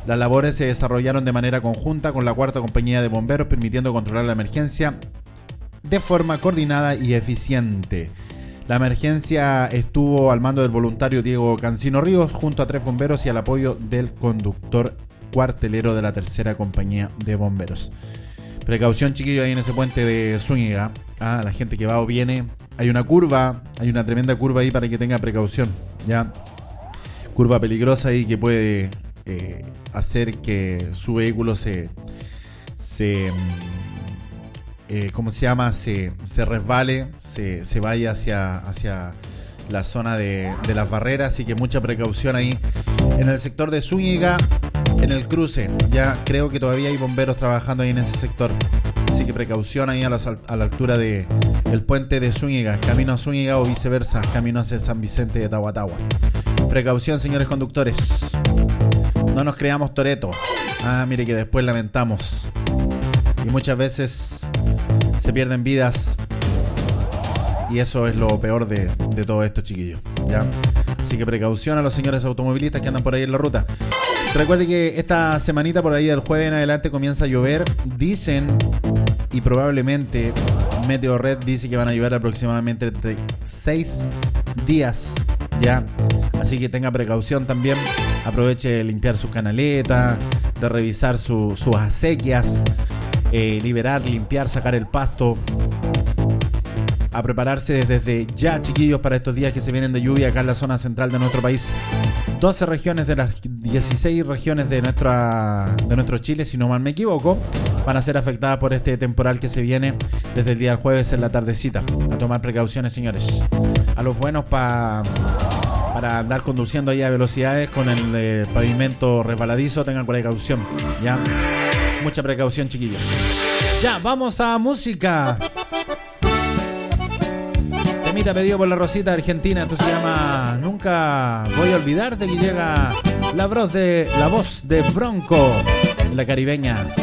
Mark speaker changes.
Speaker 1: Las labores se desarrollaron de manera conjunta con la cuarta compañía de bomberos, permitiendo controlar la emergencia de forma coordinada y eficiente. La emergencia estuvo al mando del voluntario Diego Cancino Ríos junto a 3 bomberos y al apoyo del conductor cuartelero de la tercera compañía de bomberos. Precaución, chiquillos, ahí en ese puente de Zúñiga. La gente que va o viene. Hay una curva, hay una tremenda curva ahí para que tenga precaución, ¿ya? Curva peligrosa ahí que puede hacer que su vehículo ¿cómo se llama? Se resbale, se vaya hacia la zona de las barreras, así que mucha precaución ahí en el sector de Zúñiga, en el cruce. Ya creo que todavía hay bomberos trabajando ahí en ese sector, así que precaución ahí a la altura del puente de Zúñiga, camino a Zúñiga o viceversa, camino hacia San Vicente de Tahuatahua. Precaución, señores conductores, no nos creamos Toretto. Mire que después lamentamos y muchas veces se pierden vidas y eso es lo peor de todo esto, chiquillos, ¿ya? Así que precaución a los señores automovilistas que andan por ahí en la ruta. Recuerde que esta semanita por ahí del jueves en adelante comienza a llover, dicen, y probablemente Meteorred dice que van a llover aproximadamente entre 6 días, ¿ya? Así que tenga precaución también, aproveche de limpiar sus canaletas, de revisar sus acequias, liberar, limpiar, sacar el pasto, a prepararse desde ya, chiquillos, para estos días que se vienen de lluvia acá en la zona central de nuestro país. 12 regiones de las 16 regiones de nuestro Chile, si no mal me equivoco, van a ser afectadas por este temporal que se viene desde el día del jueves en la tardecita. A tomar precauciones, señores. A los buenos para andar conduciendo ahí a velocidades con el pavimento resbaladizo, tengan precaución, ¿ya? Mucha precaución, chiquillos. Ya, vamos a música. Temita pedido por la Rosita de Argentina. Esto se llama Nunca Voy a Olvidarte, que llega la voz de Bronco, la caribeña.